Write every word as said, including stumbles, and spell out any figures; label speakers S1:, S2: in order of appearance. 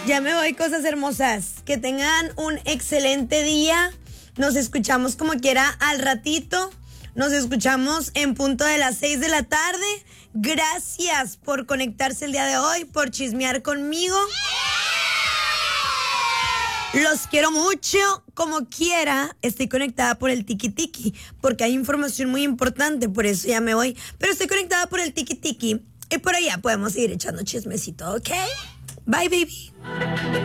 S1: Ya me voy, cosas hermosas. Que tengan un excelente día. Nos escuchamos como quiera al ratito. Nos escuchamos en punto de las seis de la tarde. Gracias por conectarse el día de hoy, por chismear conmigo. Los quiero mucho. Como quiera, estoy conectada por el tiki tiki, porque hay información muy importante, por eso ya me voy. Pero estoy conectada por el tiki tiki y por allá podemos seguir echando chismecito, ¿ok? Bye, baby.